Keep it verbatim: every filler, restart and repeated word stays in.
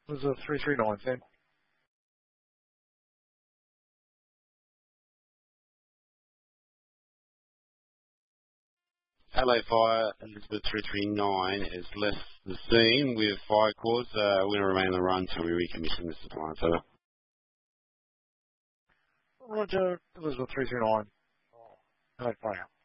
Elizabeth three three nine, Sam. Adelaide Fire, Elizabeth three three nine has left the scene with fire cause. Uh, we're going to remain on the run until we recommission this appliance. Over. Roger, Elizabeth three three nine. Adelaide Fire.